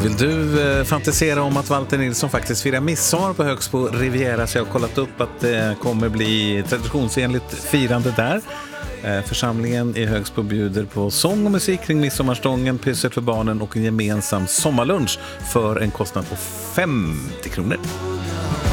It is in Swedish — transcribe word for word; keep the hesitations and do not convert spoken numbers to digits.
Vill du eh, fantisera om att Walter Nilsson faktiskt firar midsommar på Högsbo Riviera, så jag har kollat upp att det kommer bli traditionsenligt firande där. Eh, församlingen i Högsbo bjuder på sång och musik kring midsommarstången, pyssel för barnen och en gemensam sommarlunch för en kostnad på femtio kronor.